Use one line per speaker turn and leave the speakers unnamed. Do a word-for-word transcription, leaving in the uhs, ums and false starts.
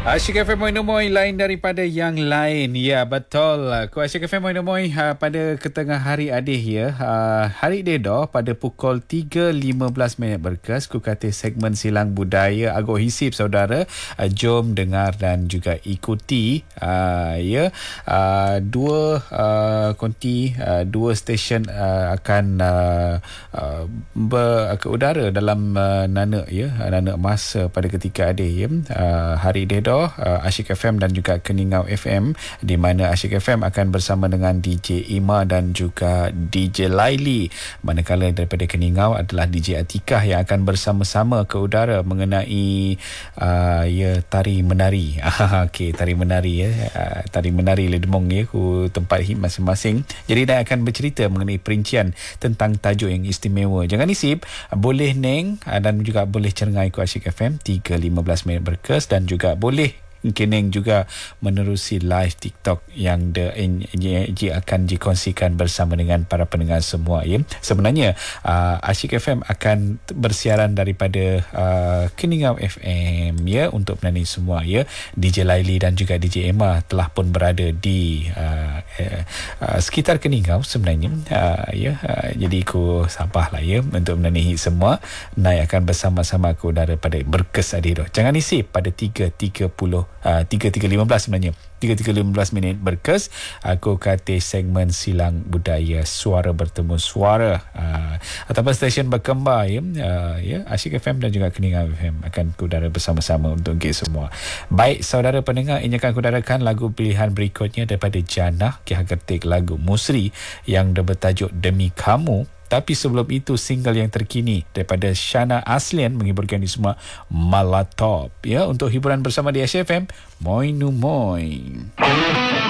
Asyik F M Moin Moin lain daripada yang lain. Ya, betul. Ku Asyik F M Moin Moin uh, pada ketengah hari adih ya. Uh, hari dedo pada pukul tiga lima belas minit berkas. Ku kata segmen silang budaya agak hisip saudara. Uh, jom dengar dan juga ikuti uh, ya. Uh, dua uh, konti, uh, dua stesen uh, akan uh, uh, ber, ke udara dalam uh, nana ya, nana masa pada ketika adih ya. Uh, hari dedo Uh, Asyik F M dan juga Keningau F M, di mana Asyik F M akan bersama dengan D J Ima dan juga D J Laili, manakala daripada Keningau adalah D J Atikah yang akan bersama-sama ke udara mengenai uh, ya tari menari. Okey, tari menari ya, uh, tari menari ledemong ya ku tempat hit masing-masing. Jadi dia akan bercerita mengenai perincian tentang tajuk yang istimewa. Jangan isip, boleh neng uh, dan juga boleh cenengai ku Asyik F M tiga lima belas minit berkas, dan juga boleh Keneng juga menerusi live TikTok yang de, in, in, in, akan dikongsikan bersama dengan para pendengar semua ya. Sebenarnya uh, Asyik F M akan bersiaran daripada uh, Keningau F M ya untuk penyanyi semua ya. D J Laili dan juga D J Emma telah pun berada di uh, uh, uh, sekitar Keningau sebenarnya uh, ya. Uh, jadi ku sabarlah ya untuk menyanyi semua naik akan bersama-sama ke udara pada berkes adiro. Jangan isi pada tiga tiga puluh Uh, tiga tiga lima belas sebenarnya tiga tiga lima belas minit berkes. Aku kata segmen silang budaya suara bertemu suara uh, ataupun stesen berkembar ya, uh, ya Asyik F M dan juga Keningau F M akan kudara bersama-sama untuk kita semua. Baik saudara pendengar, ini akan kudarakan lagu pilihan berikutnya daripada Janah Ki Haketik, lagu Musri yang bertajuk Demi Kamu. Tapi sebelum itu, single yang terkini daripada Shana Aslian menghiburkan di semua, Malatop ya, untuk hiburan bersama di Asyik F M Moin Moin.